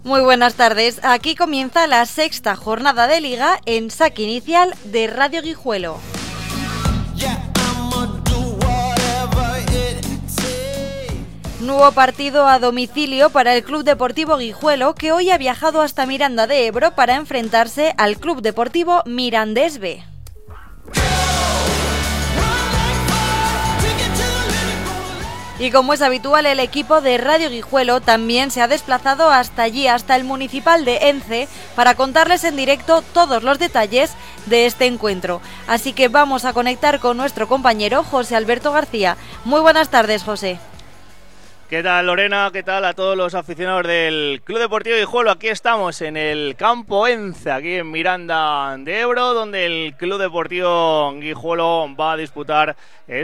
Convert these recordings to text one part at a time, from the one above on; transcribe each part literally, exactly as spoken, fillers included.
Muy buenas tardes, aquí comienza la sexta jornada de Liga en saque inicial de Radio Guijuelo. Nuevo partido a domicilio para el Club Deportivo Guijuelo, que hoy ha viajado hasta Miranda de Ebro para enfrentarse al Club Deportivo Mirandés B. Y como es habitual, el equipo de Radio Guijuelo también se ha desplazado hasta allí, hasta el municipal de Ence, para contarles en directo todos los detalles de este encuentro. Así que vamos a conectar con nuestro compañero José Alberto García. Muy buenas tardes, José. ¿Qué tal, Lorena? ¿Qué tal a todos los aficionados del Club Deportivo Guijuelo? Aquí estamos en el campo Ence, aquí en Miranda de Ebro, donde el Club Deportivo Guijuelo va a disputar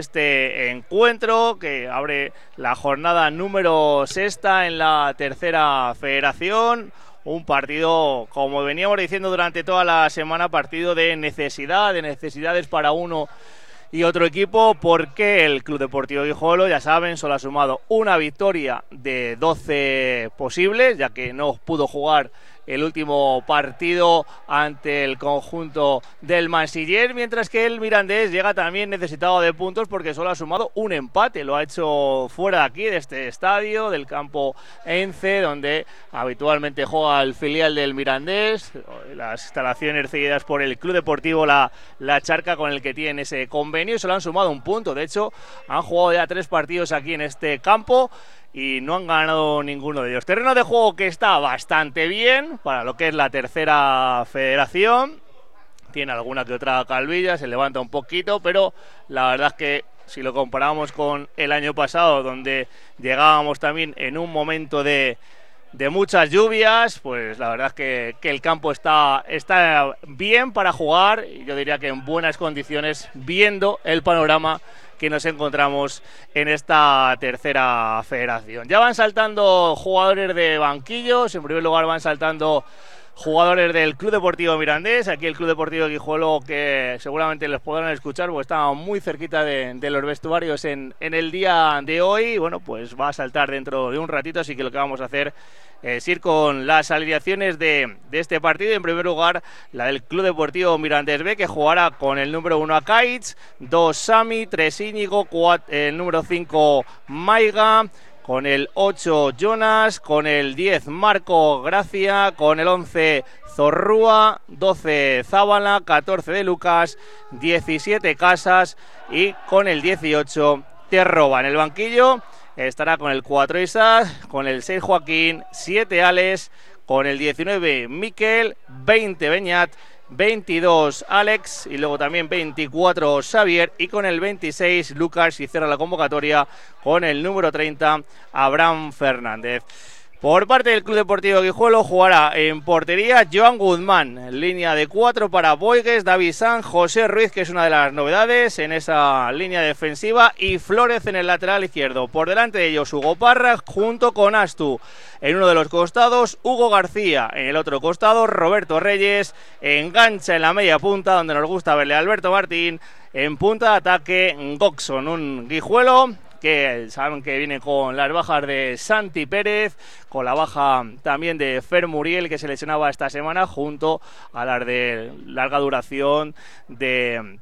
este encuentro que abre la jornada número sexta en la tercera federación. Un partido, como veníamos diciendo durante toda la semana, partido de necesidad, de necesidades para uno y otro equipo, porque el Club Deportivo Guijuelo, ya saben, solo ha sumado una victoria de doce posibles, ya que no pudo jugar el último partido ante el conjunto del Mansiller, mientras que el Mirandés llega también necesitado de puntos porque solo ha sumado un empate. Lo ha hecho fuera de aquí, de este estadio, del campo Ence, donde habitualmente juega el filial del Mirandés, las instalaciones cedidas por el Club Deportivo La, La Charca, con el que tienen ese convenio, y solo han sumado un punto. De hecho, han jugado ya tres partidos aquí en este campo y no han ganado ninguno de ellos. Terreno de juego que está bastante bien para lo que es la tercera federación. Tiene alguna que otra calvilla, se levanta un poquito, pero la verdad es que si lo comparamos con el año pasado, donde llegábamos también en un momento de, de muchas lluvias, pues la verdad es que, que el campo está, está bien para jugar, y yo diría que en buenas condiciones, viendo el panorama que nos encontramos en esta tercera federación. Ya van saltando jugadores de banquillos. En primer lugar van saltando jugadores del Club Deportivo Mirandés. Aquí el Club Deportivo Guijuelo, que seguramente les podrán escuchar porque está muy cerquita de, de los vestuarios en, en el día de hoy. Bueno, pues va a saltar dentro de un ratito, así que lo que vamos a hacer es ir con las alineaciones de, de este partido. En primer lugar, la del Club Deportivo Mirandés B, que jugará con el número uno Akaitz, dos Sami, tres Íñigo, cuatro, el número cinco Maiga, con el ocho Jonas, con el diez Marco Gracia, con el once Zorrúa, doce Zábala, catorce de Lucas, diecisiete Casas y con el dieciocho Terroba. En el banquillo estará con el cuatro Isaac, con el seis Joaquín, siete Alex, con el diecinueve Miquel, veinte Beñat, veintidós Alex y luego también veinticuatro Xavier, y con el veintiséis Lucas, y cierra la convocatoria con el número treinta Abraham Fernández. Por parte del Club Deportivo Guijuelo jugará en portería Joan Guzmán, en línea de cuatro para Boigues, David Sanz, José Ruiz, que es una de las novedades en esa línea defensiva, y Flórez en el lateral izquierdo. Por delante de ellos Hugo Parra junto con Astu. En uno de los costados Hugo García, en el otro costado Roberto Reyes, engancha en la media punta donde nos gusta verle a Alberto Martín, en punta de ataque Goxon, un Guijuelo que saben que viene con las bajas de Santi Pérez, con la baja también de Fer Muriel, que se lesionaba esta semana, junto a las de larga duración de,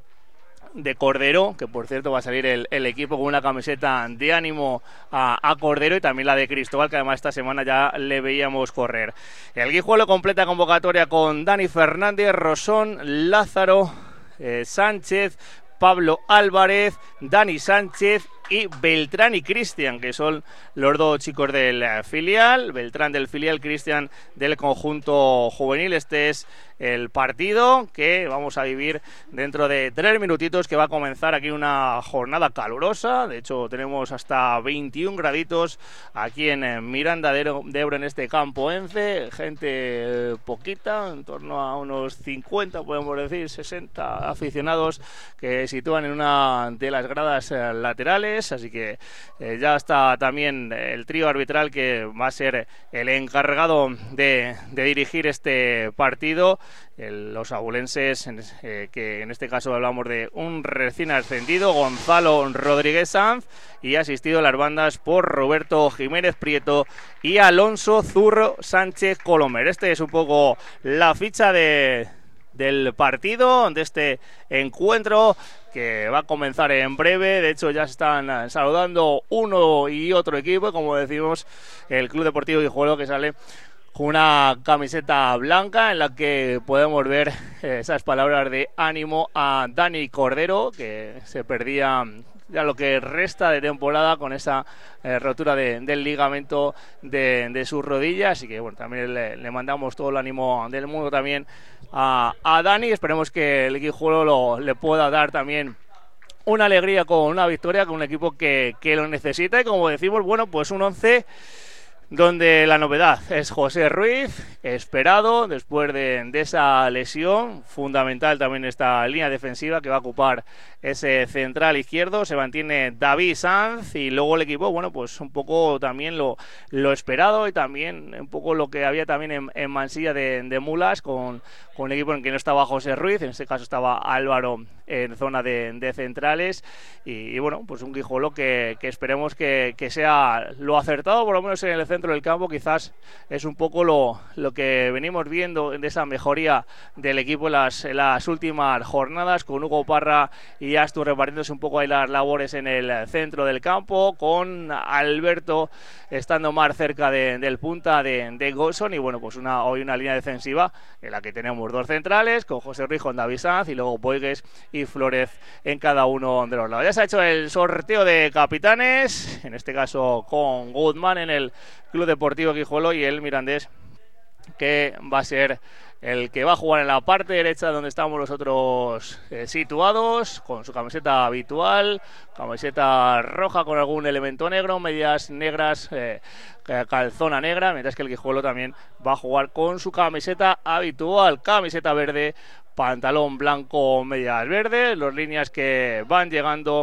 de Cordero, que por cierto va a salir el, el equipo con una camiseta de ánimo a, a Cordero, y también la de Cristóbal, que además esta semana ya le veíamos correr. El Guijuelo completa convocatoria con Dani Fernández, Rosón, Lázaro, eh, Sánchez, Pablo Álvarez, Dani Sánchez y Beltrán y Cristian, que son los dos chicos del filial. Beltrán del filial, Cristian del conjunto juvenil. Este es el partido que vamos a vivir dentro de tres minutitos, que va a comenzar aquí una jornada calurosa. De hecho, tenemos hasta veintiún graditos aquí en Miranda de Ebro, en este campo Ence. Gente poquita, en torno a unos cincuenta, podemos decir, sesenta aficionados, que se sitúan en una de las gradas laterales. Abulenses, así que eh, ya está también el trío arbitral que va a ser el encargado de, de dirigir este partido. El, los abulenses, eh, que en este caso hablamos de un recién ascendido, Gonzalo Rodríguez Sanz, y asistido a las bandas por Roberto Jiménez Prieto y Alonso Zurro Sánchez Colomer. Este es un poco la ficha de, del partido, de este encuentro que va a comenzar en breve. De hecho ya se están saludando uno y otro equipo, como decimos, el Club Deportivo Guijuelo, que sale con una camiseta blanca en la que podemos ver esas palabras de ánimo a Dani Cordero, que se perdía ya lo que resta de temporada con esa eh, rotura de, del ligamento de, de sus rodillas. Así que bueno, también le, le mandamos todo el ánimo del mundo también a, a Dani. Esperemos que el Guijuelo lo, le pueda dar también una alegría con una victoria, con un equipo que, que lo necesita. Y como decimos, bueno, pues un once donde la novedad es José Ruiz, esperado después de, de esa lesión. Fundamental también esta línea defensiva que va a ocupar ese central izquierdo. Se mantiene David Sanz, y luego el equipo, bueno, pues un poco también lo, lo esperado, y también un poco lo que había también en, en Mansilla de, de Mulas, con, con un equipo en que no estaba José Ruiz, en este caso estaba Álvaro en zona de, de centrales, y, y bueno, pues un Guijuelo que, que esperemos que, que sea lo acertado, por lo menos en el centro del campo. Quizás es un poco lo, lo que venimos viendo de esa mejoría del equipo en las, en las últimas jornadas, con Hugo Parra y Astur repartiéndose un poco ahí las labores en el centro del campo, con Alberto estando más cerca de, del punta de, de Golson, y bueno, pues una, hoy una línea defensiva en la que tenemos dos centrales, con José Ruiz, con David Sanz, y luego Boigues y Flórez en cada uno de los lados. Ya se ha hecho el sorteo de capitanes, en este caso con Goodman en el Club Deportivo Guijuelo, y el Mirandés, que va a ser el que va a jugar en la parte derecha donde estamos nosotros eh, situados, con su camiseta habitual, camiseta roja con algún elemento negro, medias negras, eh, calzona negra, mientras que el Guijuelo también va a jugar con su camiseta habitual, camiseta verde, pantalón blanco, medias verdes. Los líneas que van llegando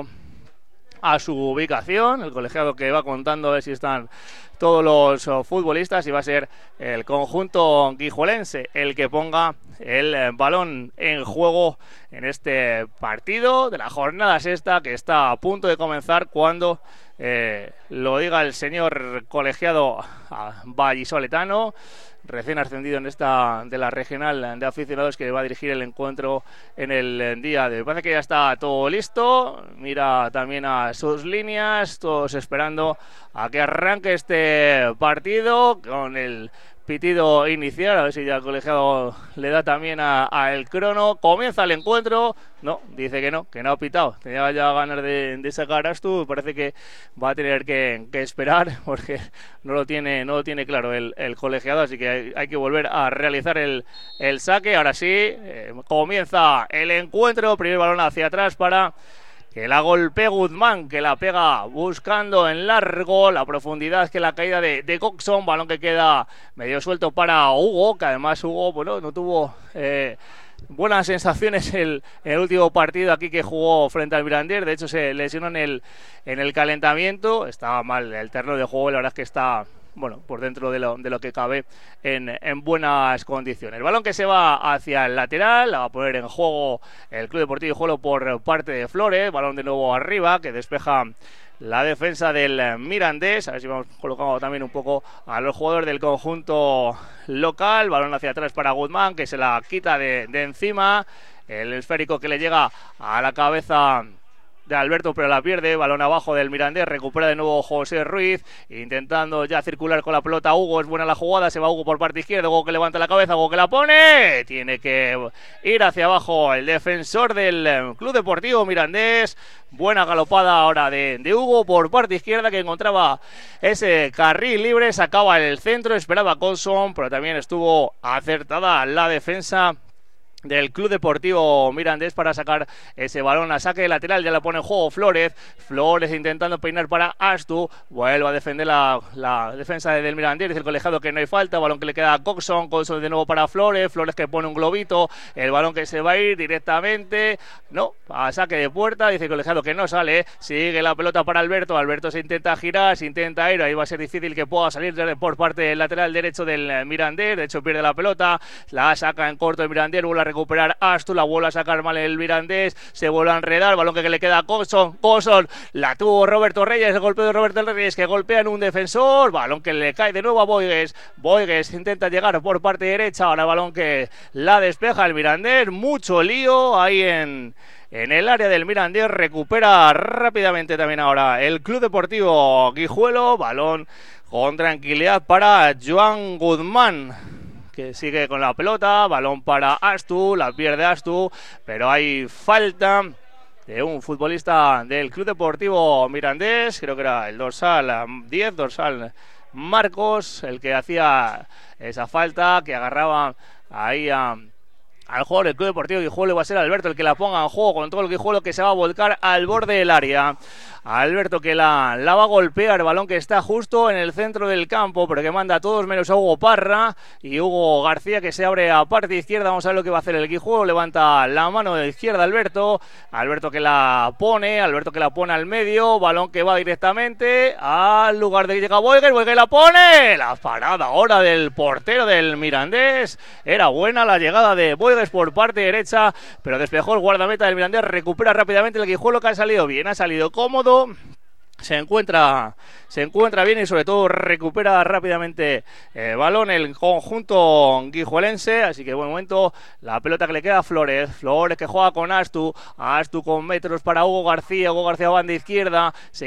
a su ubicación, el colegiado que va contando a ver si están todos los uh, futbolistas, y va a ser el conjunto guijuelense el que ponga el eh, balón en juego en este partido de la jornada sexta, que está a punto de comenzar cuando eh, lo diga el señor colegiado uh, vallisoletano, recién ascendido en esta de la regional de aficionados, que va a dirigir el encuentro en el día de hoy. Parece que ya está todo listo, mira también a sus líneas, todos esperando a que arranque este partido con el pitido inicial, a ver si ya el colegiado le da también a, a el crono. Comienza el encuentro. No, dice que no, que no ha pitado. Tenía ya ganas de, de sacar a Astu. Parece que va a tener que, que esperar, porque no lo tiene, no lo tiene claro el, el colegiado, así que hay, hay que volver a realizar el, el saque. Ahora sí, eh, comienza el encuentro. Primer balón hacia atrás para que la golpee Guzmán, que la pega buscando en largo, la profundidad que la caída de, de Coxon, balón que queda medio suelto para Hugo, que además Hugo, bueno, no tuvo eh, buenas sensaciones el, en el último partido aquí que jugó frente al Mirandés. De hecho se lesionó en el, en el calentamiento, estaba mal el terreno de juego, la verdad es que está, bueno, por dentro de lo, de lo que cabe en, en buenas condiciones. El balón que se va hacia el lateral, la va a poner en juego el Club Deportivo Guijuelo por parte de Flores, balón de nuevo arriba que despeja la defensa del Mirandés. A ver si vamos colocando también un poco a los jugadores del conjunto local. Balón hacia atrás para Guzmán, que se la quita de, de encima, el esférico que le llega a la cabeza de Alberto, pero la pierde. Balón abajo del Mirandés, recupera de nuevo José Ruiz, intentando ya circular con la pelota Hugo. Es buena la jugada, se va Hugo por parte izquierda, Hugo que levanta la cabeza, Hugo que la pone, tiene que ir hacia abajo el defensor del Club Deportivo Mirandés. Buena galopada ahora de, de Hugo por parte izquierda, que encontraba ese carril libre, sacaba el centro, esperaba Colson, pero también estuvo acertada la defensa del Club Deportivo Mirandés para sacar ese balón a saque lateral. Ya la pone en juego Flores. Flores intentando peinar para Astu. Vuelve a defender la, la defensa del Mirandés. Dice el colegiado que no hay falta. Balón que le queda a Coxon. Coxon de nuevo para Flores. Flores que pone un globito. El balón que se va a ir directamente. No, a saque de puerta. Dice el colegiado que no sale. Sigue la pelota para Alberto. Alberto se intenta girar, se intenta ir. Ahí va a ser difícil que pueda salir por parte del lateral derecho del Mirandés. De hecho pierde la pelota. La saca en corto el Mirandés. Vuelve a recuperar Astu, la vuelve a sacar mal el Mirandés, se vuelve a enredar, balón que le queda a Coxon, Coxon, la tuvo Roberto Reyes, el golpeo de Roberto Reyes que golpea en un defensor, balón que le cae de nuevo a Boigues, Boigues intenta llegar por parte derecha, ahora balón que la despeja el Mirandés, mucho lío ahí en... En el área del Mirandés, recupera rápidamente también ahora el Club Deportivo Guijuelo, balón con tranquilidad para Joan Guzmán, que sigue con la pelota, balón para Astu, la pierde Astu, pero hay falta de un futbolista del Club Deportivo Mirandés, creo que era el dorsal diez, dorsal Marcos, el que hacía esa falta, que agarraba ahí a... al juego del Club Deportivo Guijuelo. Va a ser Alberto el que la ponga en juego con todo el Guijuelo, que se va a volcar al borde del área. Alberto que la, la va a golpear, balón que está justo en el centro del campo, pero que manda a todos menos a Hugo Parra y Hugo García, que se abre a parte izquierda. Vamos a ver lo que va a hacer el Guijuelo. Levanta la mano de izquierda Alberto, Alberto que la pone, Alberto que la pone al medio, balón que va directamente al lugar de que llega Boigues, Boigues la pone, la parada ahora del portero del Mirandés. Era buena la llegada de Boigues por parte derecha, pero despejó el guardameta del Mirandés. Recupera rápidamente el Guijuelo, que ha salido bien, ha salido cómodo. Se encuentra, se encuentra bien y sobre todo recupera rápidamente el balón el conjunto guijuelense. Así que buen momento, la pelota que le queda a Flores, Flores que juega con Astu, Astu con metros para Hugo García, Hugo García banda izquierda, se